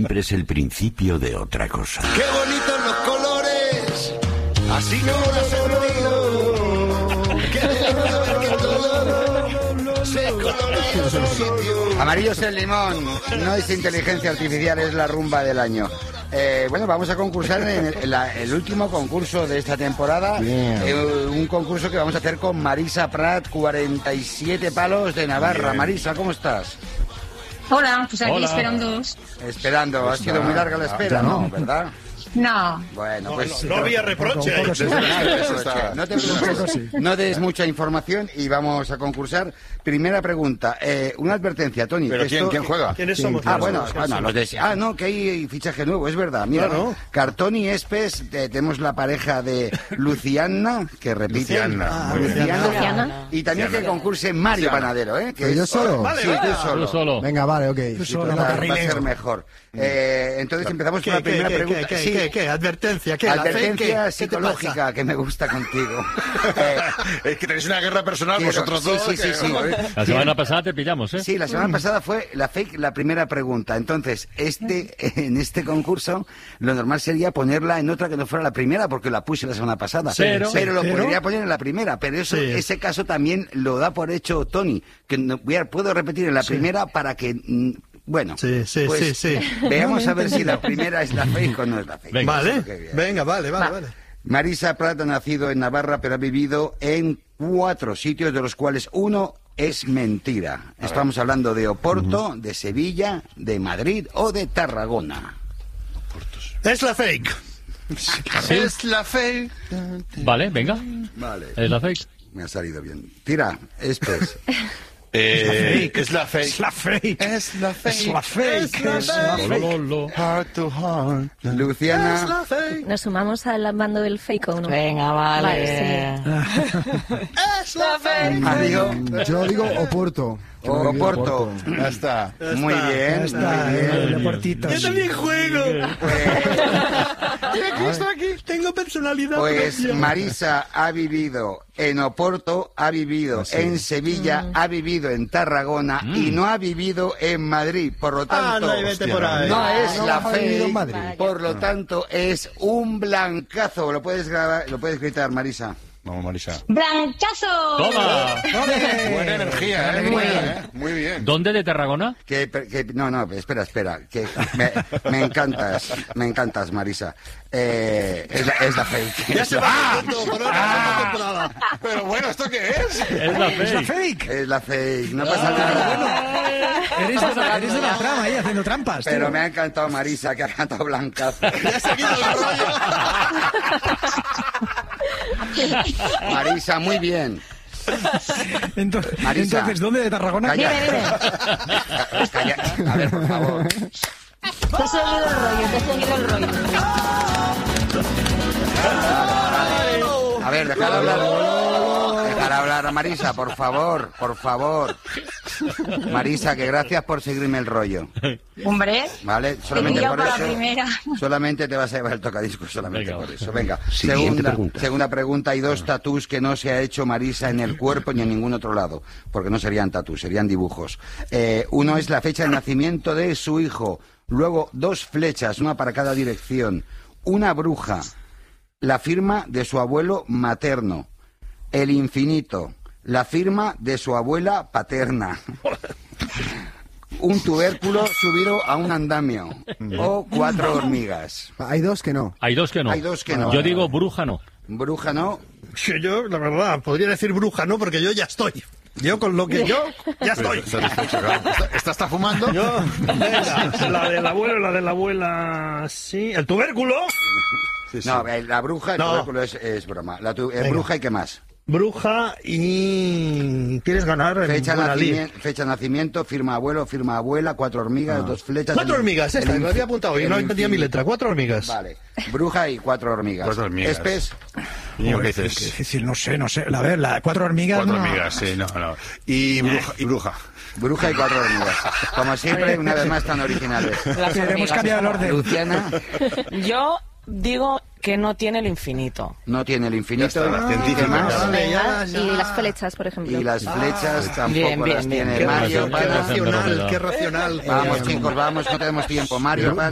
siempre es el principio de otra cosa. ¡Qué bonitos los colores! Así como los he perdido. ¡Qué lindo que todo se colora en su sitio! Amarillo es el limón, no es inteligencia artificial, es la rumba del año. Bueno, vamos a concursar en el último concurso de esta temporada. Un concurso que vamos a hacer con Marisa Prat, 47 palos de Navarra. Bien. Marisa, ¿cómo estás? Hola, pues aquí esperándoos. Esperando, ha sido muy larga la espera, ¿no? ¿Verdad? No. Bueno, pues... No había reproche. No te preocupes, no des mucha información y vamos a concursar. Primera pregunta, una advertencia, Tony. ¿Pero quién juega? ¿Quiénes somos? Que hay fichaje nuevo, es verdad. Mira, claro. Cartón y Espes, tenemos la pareja de Luciana, que repite. Luciana. Y también que concurse Mario Panadero, ¿eh? ¿Pero yo solo? Vale, Sí, tú solo. Venga, vale, ok. Va a ser mejor. Entonces empezamos con la primera pregunta. ¿Qué? ¿Advertencia? ¿Qué? Advertencia psicológica que me gusta contigo. Es que tenéis una guerra personal vosotros dos. Sí. La semana pasada te pillamos, ¿eh? Sí, la semana pasada fue la primera pregunta. Entonces, en este concurso, lo normal sería ponerla en otra que no fuera la primera, porque la puse la semana pasada. Pero lo podría poner en la primera. Pero ese caso también lo da por hecho Tony, que puedo repetir en la primera para que... Bueno, sí. Veamos a ver si la primera es la fake o no es la fake. Venga, vale. Marisa Prat ha nacido en Navarra, pero ha vivido en 4 sitios, de los cuales uno es mentira. Estamos hablando de Oporto, de Sevilla, de Madrid o de Tarragona. Es la fake. ¿Sí? Es la fake. Vale, venga. Vale. Es la fake. Me ha salido bien. Tira, Espes. Es la fake. Heart to heart. Luciana. ¿Nos sumamos al bando del fake o no? Venga, vale. Es la fake. Mario. Yo digo Oporto. Oporto. Ya está. Muy bien. Yo también juego. Aquí tengo personalidad. Pues Marisa ha vivido en Oporto, ha vivido en Sevilla, ha vivido en Tarragona y no ha vivido en Madrid. Por lo tanto, no es la fake. Por lo tanto, es un blancazo. Lo puedes grabar, lo puedes gritar, Marisa. Vamos, Marisa. ¡Blancazo! ¡Toma! Buena energía, Muy bien. ¿Dónde de Tarragona? No, espera. Que me encantas, Marisa. Es la fake. Ya se va temporada. Pero bueno, ¿esto qué es? Es la fake. Es la fake. No pasa nada. Eres de la trama ahí haciendo trampas. Pero me ha encantado Marisa, que ha cantado blancazo. Ya se ha quitado el rollo. Marisa, muy bien. Marisa. Entonces, ¿dónde de Tarragona? Calla. A ver, por favor. Te he seguido el rollo. A ver, dejar hablar a Marisa, por favor. Marisa, que gracias por seguirme el rollo. Hombre, ¿Vale? Solamente por la eso. primera. Solamente te vas a llevar el tocadiscos, solamente Venga. por eso. Venga. Pregunta. Segunda pregunta. Hay 2 tatús que no se ha hecho Marisa en el cuerpo ni en ningún otro lado, porque no serían tatús, serían dibujos. Uno es la fecha de nacimiento de su hijo. Luego 2 flechas, una para cada dirección. Una bruja. La firma de su abuelo materno. El infinito. La firma de su abuela paterna. Un tubérculo subido a un andamio. O 4 hormigas. Hay 2 que no. Hay dos que no. Yo digo bruja no. Bruja no. Yo, la verdad, podría decir bruja, ¿no? Porque yo ya estoy. Yo con lo que yo ya estoy. ¿Esta está fumando? Yo, venga, la del abuela, sí. ¿El tubérculo? Sí. No, la bruja, el tubérculo es broma. Bruja y qué más. Bruja y... ¿Quieres ganar? Fecha de nacimiento, firma abuelo, firma abuela, 4 hormigas, 2 flechas. 4 hormigas, esta, me lo había apuntado y no entendía mi letra. 4 hormigas. Vale. Bruja y 4 hormigas. 4 hormigas. Espes. ¿Qué dices? Es difícil, no sé. A ver, 4 hormigas... 4 hormigas, sí, no. Y bruja. Bruja y 4 hormigas. Como siempre, una vez más tan originales. Queremos cambiar el orden. Luciana. Yo digo que no tiene el infinito. No tiene el infinito. Científica. Y las flechas, por ejemplo. Y las flechas tampoco bien, las tiene qué Mario. Qué racional. Vamos, chicos, no tenemos tiempo. Mario.